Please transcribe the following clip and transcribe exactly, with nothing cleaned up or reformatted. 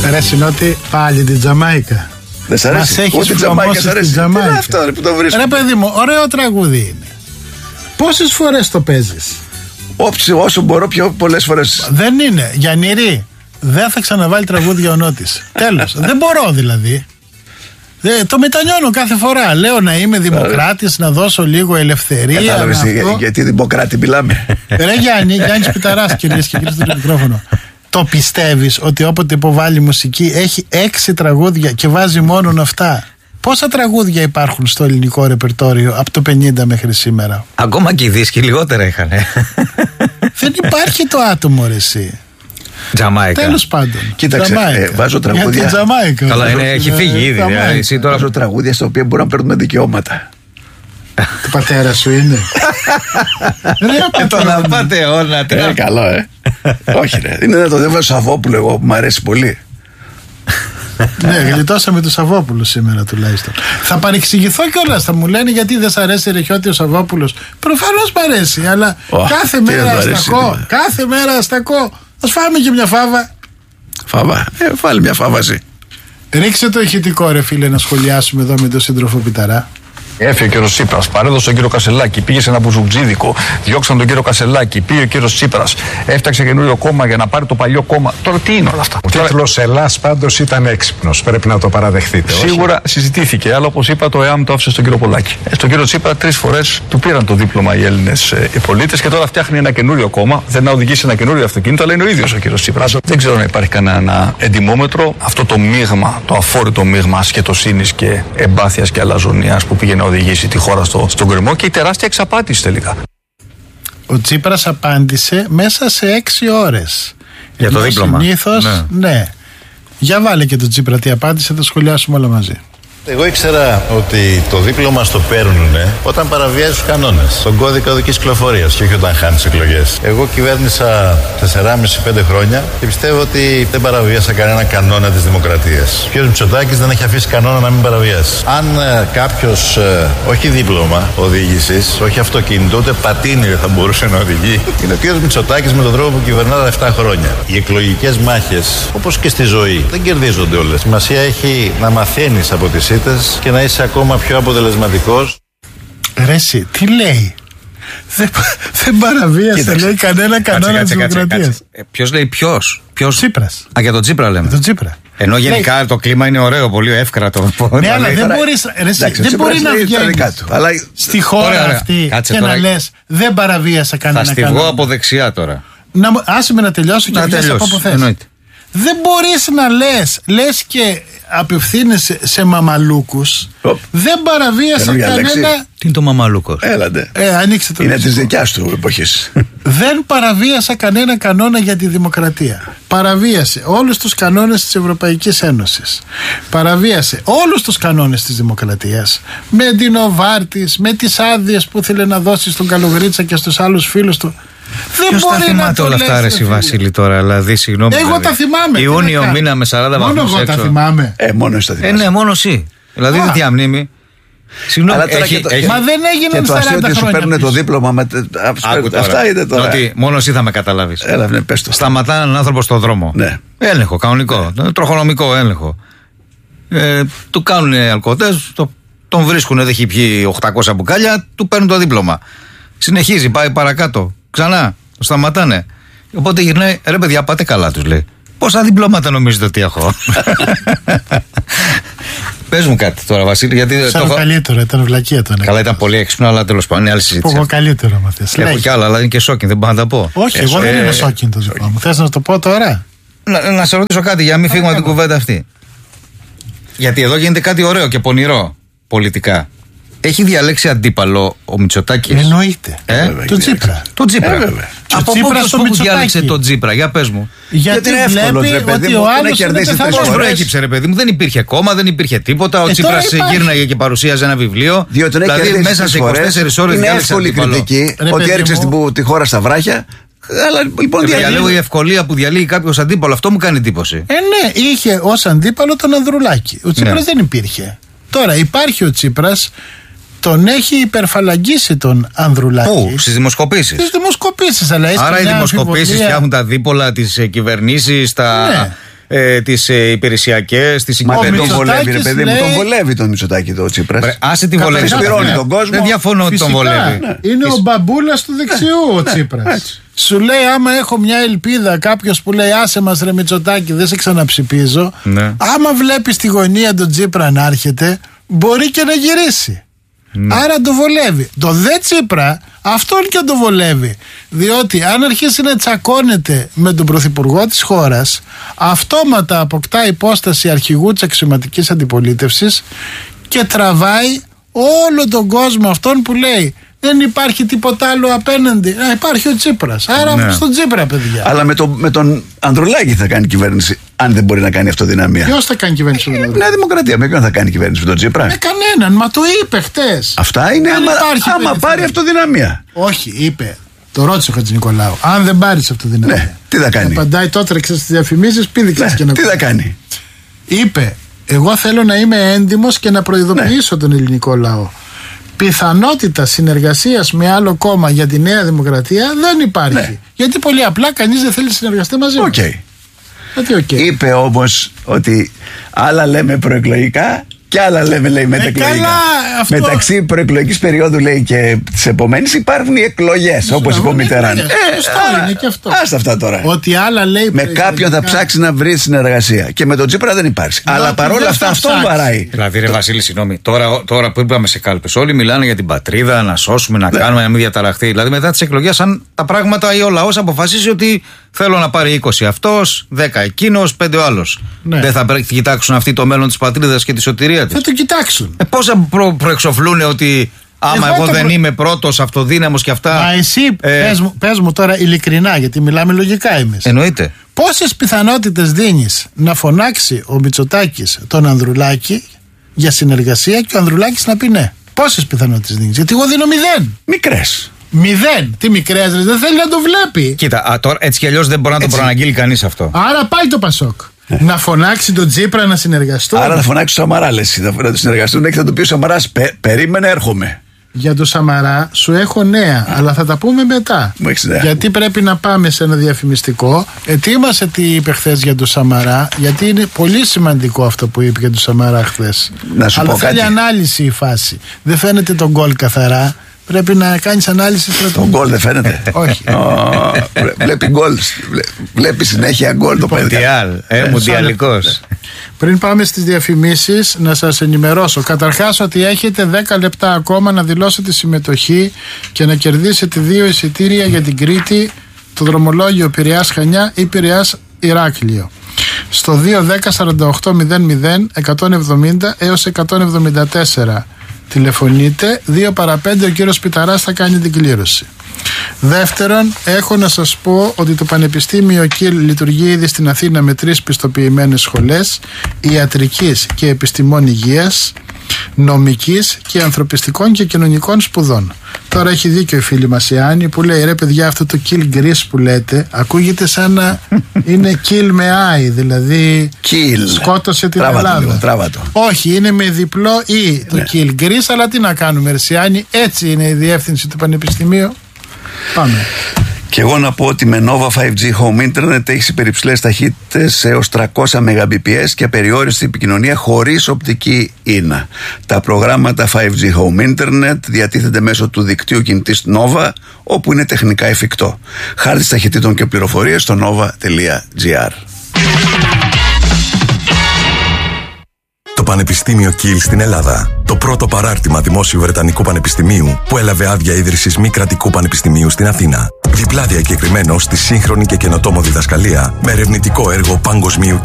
αρέσει Νότι πάλι την Τζαμάικα? Δεν σ' αρέσει? Μας έχεις φλωμώσει στην Τζαμάικα. Τι είναι αυτό ρε, που το βρίσκω? Ρε παιδί μου, ωραίο τραγούδι είναι. Πόσες φορές το παίζεις? Όψη, όσο μπορώ, πιο πολλές φορές. Δεν είναι. Γιαννηρή, δεν θα ξαναβάλει τραγούδια ο Νότης. Τέλος. Δεν μπορώ δηλαδή. Δε, το μετανιώνω κάθε φορά. Λέω να είμαι δημοκράτης, να δώσω λίγο ελευθερία. Κατάλαβες αυτό... γιατί δημοκράτη μιλάμε. Ρε Γιάννη, Γιάννης Πιταράς, κυρίες και κύριοι, στο μικρόφωνο. Το πιστεύεις ότι όποτε υποβάλλει μουσική έχει έξι τραγούδια και βάζει μόνο αυτά? Πόσα τραγούδια υπάρχουν στο ελληνικό ρεπερτόριο από το πενήντα μέχρι σήμερα? Ακόμα και οι δίσκοι λιγότερα είχαν. Δεν υπάρχει το άτομο ρε εσύ. Τζαμάικα. Τέλος πάντων. Κοίταξε, ε, βάζω τραγούδια. Για την Τζαμάικα. Καλά, είναι, έχει φύγει ήδη. Δηλαδή, εσύ τώρα... Βάζω τραγούδια στα οποία μπορούμε να παίρνουμε δικαιώματα. Του πατέρα σου είναι. Ρε τον απατεώνα. Ε, καλό, ε. Όχι, ρε. Είναι το Δεύο Σαββόπουλο, εγώ που μου αρέσει πολύ. Ναι, γλιτώσαμε του Σαββόπουλου σήμερα τουλάχιστον. Θα παρεξηγηθώ κιόλας. Θα μου λένε γιατί δεν σ' αρέσει ρε Χιώτη ο Σαββόπουλος. Προφανώς μ' αρέσει, αλλά oh, κάθε μέρα αστακώ. Κάθε μέρα αστακώ. Ας φάμε και μια φάβα. Φάβα, ε, βάλει μια φάβα εσύ. Ρίξε το ηχητικό ρε φίλε να σχολιάσουμε εδώ με τον σύντροφο Πιταρά. Έφυγε ο κύριος Τσίπρας, παρέδωσε τον κύριο Κασελάκη, πήγε σε ένα μπουζουτζίδικο, διώξαν τον κύριο Κασελάκη, πήγε ο κύριος Τσίπρας, έφτιαξε καινούριο κόμμα για να πάρει το παλιό κόμμα. Τώρα τι είναι όλα αυτά? Ο τίτλος Ελλάς πάντως ήταν έξυπνος, πρέπει να το παραδεχτείτε. Σίγουρα όχι? Συζητήθηκε, αλλά όπως είπα, το ΕΑΜ το άφησε στον κύριο Πολάκη. Ε, στον κύριο Τσίπρα τρεις φορές του πήραν το δίπλωμα οι Έλληνες ε, οι πολίτες και τώρα φτιάχνει ένα καινούριο κόμμα. Δεν να οδηγήσει ένα καινούριο αυτοκίνητο, αλλά είναι ο ίδιος ο κύριος Τσίπρας. Δεν ξέρω αν υπάρχει κανένα εντιμόμετρο. Αυτό το μείγμα, το αφόρητο μείγμα ασχετοσύνης και εμπάθειας και αλαζονίας που πήγε να οδηγήσει τη χώρα στο, στον κρεμό και η τεράστια εξαπάτηση τελικά. Ο Τσίπρας απάντησε μέσα σε έξι ώρες. Για το δίπλωμα. Συνήθως, ναι. ναι. Για βάλε και τον Τσίπρα τι απάντησε, θα σχολιάσουμε όλα μαζί. Εγώ ήξερα ότι το δίπλωμα στο παίρνουν όταν παραβιάζει τους κανόνες, τον κώδικα οδικής κυκλοφορίας και όχι όταν χάνεις εκλογές. Εγώ κυβέρνησα τεσσεράμισι πέντε χρόνια και πιστεύω ότι δεν παραβίασα κανένα κανόνα της δημοκρατίας. Ο κ. Μητσοτάκης δεν έχει αφήσει κανόνα να μην παραβιάσει. Αν ε, κάποιος, ε, όχι δίπλωμα οδήγησης, όχι αυτοκίνητο, ούτε πατίνι δεν θα μπορούσε να οδηγεί, είναι ο κ. Μητσοτάκης με τον τρόπο που κυβερνά επτά χρόνια. Οι εκλογικές μάχες, όπως και στη ζωή, δεν κερδίζονται όλες. Σημασία έχει να μαθαίνεις από τις και να είσαι ακόμα πιο αποτελεσματικός. Ρε εσύ, τι λέει? Δεν, δεν παραβίασε, λέει, κανένα κανόνα της δημοκρατίας. Ε, ποιος λέει ποιος? ποιος? Τσίπρας. Α, για τον Τσίπρα λέμε. Για τον Τσίπρα. Ενώ γενικά λέει, το κλίμα είναι ωραίο, πολύ εύκρατο. Ναι, αλλά δεν μπορείς, ρε, εντάξει, δεν μπορεί να βγαίνεις αλλά... στη χώρα ωραία, ωραία. αυτή Κάτσε και τώρα... να λες δεν παραβίασα κανένα κανόνα. Θα στη βγω από δεξιά τώρα. Να, άσε με να τελειώσω και να βγεις από όπου θες. Δεν μπορείς να λες, λες και απευθύνεσαι σε μαμαλούκους. Oh. Δεν παραβίασε κανένα. Τι είναι το μαμαλούκος? Έλατε. Ε, ανοίξτε το. Είναι της δικιάς του εποχής. Δεν παραβίασα κανένα κανόνα για τη δημοκρατία. Παραβίασε όλους τους κανόνες της Ευρωπαϊκής Ένωσης. Παραβίασε όλους τους κανόνες της δημοκρατίας. Με την Οβάρτης, με τις άδειες που ήθελε να δώσει στον Καλογρίτσα και στους άλλους φίλους του. Ποιος τα θυμάται όλα αυτά, ρε Βασίλη, τώρα, δηλαδή, συγγνώμη. Εγώ δηλαδή, τα θυμάμαι. Ιούνιο μήνα με σαράντα βαθμούς έξω. Μόνο εγώ τα θυμάμαι. Ε, μόνο εσύ τα θυμάσαι. Ε, ναι, μόνο εσύ. Δηλαδή, δεν τι μνήμη. Συγγνώμη, έχει, το, έχει, μα δεν έγιναν σαράντα χρόνια. Και το αστείο ότι σου παίρνουν το δίπλωμα με, αυτά είναι τώρα. Ότι μόνο εσύ θα με καταλάβεις. Έλα, ναι, πες το. Σταματάνε έναν άνθρωπο στον δρόμο. Ναι. Έλεγχο, κανονικό. Τροχονομικό έλεγχο. Ε, του κάνουν αλκοτές, το, τον βρίσκουν, δεν έχει πιει οκτακόσια μπουκάλια, του παίρνουν το δίπλωμα. Συνεχίζει, πάει παρακάτω. Ξανά, το σταματάνε. Οπότε γυρνάει, ρε παιδιά, πάτε καλά, τους λέει. Πόσα διπλώματα νομίζετε ότι έχω? Πες μου κάτι τώρα, Βασίλη, γιατί. Σαν το καλύτερο, ήταν βλακεία το. Καλά, ήταν πολύ έξυπνο, αλλά τέλος πάντων είναι άλλη συζήτηση. Πω καλύτερο, μα θες. Έχω κι άλλα, αλλά είναι και σόκιν, δεν μπορώ να τα πω. Όχι, ε, εγώ ε, δεν είναι σόκιν το δικό μου. Θες να το πω τώρα? Να, να σε ρωτήσω κάτι για να μην φύγουμε από την κουβέντα αυτή. Γιατί εδώ γίνεται κάτι ωραίο και πονηρό πολιτικά. Έχει διαλέξει αντίπαλο ο Μητσοτάκης? Εννοείται. Ε? Τον Τσίπρα. Τον Τσίπρα. Ε, από πού διάλεξε τον Τσίπρα, για πες μου. Γιατί, Γιατί είναι εύκολο, ρε παιδί μου, να κερδίσει τρεις φορές. Πώς προέκυψε, ρε παιδί μου, δεν υπήρχε κόμμα, δεν υπήρχε τίποτα. Ο ε, Τσίπρας γύρναγε και παρουσίαζε ένα βιβλίο. Διότι δηλαδή μέσα σε είκοσι τέσσερις ώρες είναι εύκολη κριτική ότι έριξε τη χώρα στα βράχια. Αλλά λοιπόν διαλέγω η ευκολία που διαλύει κάποιο αντίπαλο, αυτό μου κάνει εντύπωση. Ε, ναι, είχε ως αντίπαλο τον Ανδρουλάκη. Ο Τσίπρας δεν υπήρχε. Τώρα υπάρχει ο Τσίπρας. Τον έχει υπερφαλαγγίσει τον Ανδρουλάκη. Πού? Στις δημοσκοπήσεις. Στις δημοσκοπήσεις, αλλά άρα οι δημοσκοπήσεις φτιάχνουν τα δίπολα της κυβερνήσης, τα... ε, τις ε, υπηρεσιακές, τις Μα δεν τον Μητσοτάκης βολεύει, ρε παιδί μου, λέει- τον βολεύει τον Μητσοτάκη το Τσίπρας. Άσε τη βολεύει. Κατασπυρώνει τον κόσμο. Δεν διαφωνώ ότι τον Φυσικά, βολεύει. είναι ο μπαμπούλας του δεξιού ο Τσίπρας. έτσι. Σου λέει, άμα έχω μια ελπίδα, κάποιος που λέει άσε μας ρε Μητσοτάκη, δεν σε ξαναψηπίζω. Ναι. Άμα βλέπει στη γωνία τον Τσίπρα να έρχεται, μπορεί και να γυρίσει. Ναι. Άρα το βολεύει. Το δε Τσίπρα, αυτόν και το βολεύει. Διότι αν αρχίσει να τσακώνεται με τον πρωθυπουργό της χώρας, αυτόματα αποκτά υπόσταση αρχηγού της αξιωματικής αντιπολίτευσης και τραβάει όλο τον κόσμο αυτόν που λέει δεν υπάρχει τίποτα άλλο απέναντι. Α, υπάρχει ο Τσίπρας. Άρα Ναι. στον Τσίπρα, παιδιά. Αλλά με, το, με τον Ανδρουλάκη θα κάνει κυβέρνηση, αν δεν μπορεί να κάνει αυτοδυναμία. Ποιος θα κάνει κυβέρνηση με τον Νέα Δημοκρατία, με ποιον θα κάνει κυβέρνηση, με τον Τσίπρα. Με κανέναν, μα το είπε χτες. Αυτά είναι Δεν άμα, υπάρχει άμα περιθώριο. πάρει αυτοδυναμία. Όχι, είπε. Το ρώτησε ο Χατζηνικολάου. Αν δεν πάρει αυτοδυναμία. Ναι, τι θα κάνει. Απαντάει τότε στι διαφημίσει, πήδηξε Ναι, και να τι θα κάνει. Είπε, εγώ θέλω να είμαι έντιμος και να προειδοποιήσω τον ελληνικό λαό. Πιθανότητα συνεργασίας με άλλο κόμμα για τη Νέα Δημοκρατία δεν υπάρχει. Ναι. Γιατί πολύ απλά κανείς δεν θέλει να συνεργαστεί μαζί μας. Οκ. Γιατί οκ. Είπε όμως ότι άλλα λέμε προεκλογικά και άλλα λέμε, λέει, μεταεκλογικά. καλά, αυτό- Μεταξύ προεκλογικής περίοδου, λέει, και της επομένης υπάρχουν οι εκλογές, όπως είπε ο είναι Μιτεράν. εκλογές. Σωστό είναι και αυτό. Άστα αυτά τώρα. Ότι άλλα λέει Με προεκλογικά. κάποιον θα ψάξει να βρει συνεργασία. Και με τον Τσίπρα δεν υπάρχει. Ότι Αλλά παρόλα δεν αυτά θα αυτόν ψάξει. βαράει. Δηλαδή, ρε Βασίλη, συγγνώμη, τώρα, τώρα που είπαμε σε κάλπες, όλοι μιλάνε για την πατρίδα, να σώσουμε, να κάνουμε, να μην διαταραχθεί. Δηλαδή, μετά τις εκλογές, αν τα πράγματα ή ο λαός αποφασίσει ότι θέλω να πάρει είκοσι αυτός, δέκα εκείνος, πέντε ο άλλος. Ναι. Δεν θα πρέ- κοιτάξουν αυτοί το μέλλον της πατρίδας και τη σωτηρία της. Θα το κοιτάξουν. Ε, πώς θα προ, προεξοφλούν ότι άμα Εγώ εγώ, το δεν προ- είμαι πρώτος, αυτοδύναμος και αυτά. Μα εσύ ε, πες, μου, πες μου τώρα ειλικρινά, γιατί μιλάμε λογικά εμείς. Εννοείται. Πόσες πιθανότητες δίνεις να φωνάξει ο Μητσοτάκης τον Ανδρουλάκη για συνεργασία και ο Ανδρουλάκης να πει ναι? Πόσες πιθανότητες δίνεις? Γιατί εγώ δίνω μηδέν. Μικρές. Μηδέν. Τι μικρές, ρε, δεν θέλει να το βλέπει. Κοίτα, α, τώρα, έτσι κι αλλιώς δεν μπορεί να το Έτσι. προαναγγείλει κανείς αυτό. Άρα πάει το Πασόκ. Να φωνάξει τον Τσίπρα να συνεργαστούν. Άρα θα φωνάξει ο Σαμαρά, λες, θα να το συνεργαστούν και θα του πει ο Σαμαράς, «Πε- περίμενε, έρχομαι». Για τον Σαμαρά σου έχω νέα, αλλά θα τα πούμε μετά. Μου έχεις νέα. Γιατί πρέπει να πάμε σε ένα διαφημιστικό. Ετοίμασε τι είπε χθες για τον Σαμαρά, γιατί είναι πολύ σημαντικό αυτό που είπε για τον Σαμαρά χθες. Να σου αλλά πω θέλει κάτι. ανάλυση η φάση. Δεν φαίνεται τον γκολ καθαρά. Πρέπει να κάνεις ανάλυση Το στρατηγική. γκολ δεν φαίνεται. Όχι. Ω, βλέ- Βλέπει γκολ. βλέ- Βλέπει συνέχεια γκολ το παιδί. Μουντιάλ, ε, μουντιαλικός. Πριν πάμε στις διαφημίσεις, να σας ενημερώσω καταρχάς ότι έχετε δέκα λεπτά ακόμα να δηλώσετε συμμετοχή και να κερδίσετε δύο εισιτήρια για την Κρήτη, το δρομολόγιο Πειραιάς Χανιά ή Πειραιάς Ηράκλειο. Στο δύο δέκα σαράντα οκτώ μηδέν μηδέν εκατόν εβδομήντα έως εκατόν εβδομήντα τέσσερα τηλεφωνείτε. Δύο παρά πέντε ο κύριος Πιταράς θα κάνει την κλήρωση. Δεύτερον, έχω να σας πω ότι το Πανεπιστήμιο ΚΙΛ λειτουργεί ήδη στην Αθήνα με τρεις πιστοποιημένες σχολές ιατρικής και επιστημών υγείας, νομικής και ανθρωπιστικών και κοινωνικών σπουδών. Τώρα έχει δίκιο η φίλη μας η Άννη που λέει, ρε παιδιά, αυτό το kill γκρίς που λέτε ακούγεται σαν να είναι kill με άι, δηλαδή Kill. σκότωσε την Τράβα το Ελλάδα. λίγο, τράβα το. Όχι, είναι με διπλό ή το Ναι. kill γκρίς, αλλά τι να κάνουμε, Ρεσιάνη, έτσι είναι η διεύθυνση του Πανεπιστημίου. Πάμε. Και εγώ να πω ότι με Nova φάιβ τζι Home Internet έχει υπερυψηλές ταχύτητες έως τριακόσια μεγαμπιπιες και απεριόριστη επικοινωνία χωρίς οπτική ίνα. Τα προγράμματα φάιβ τζι Home Internet διατίθενται μέσω του δικτύου κινητής Nova, όπου είναι τεχνικά εφικτό. Χάρτης ταχυτήτων και πληροφορίες στο nova τελεία gr. Το Πανεπιστήμιο Κιλ στην Ελλάδα. Το πρώτο παράρτημα δημόσιου Βρετανικού Πανεπιστημίου που έλαβε άδεια ίδρυσης μη κρατικού πανεπιστημίου στην Αθήνα. Διπλά διακεκριμένο στη σύγχρονη και καινοτόμο διδασκαλία με ερευνητικό έργο παγκοσμίου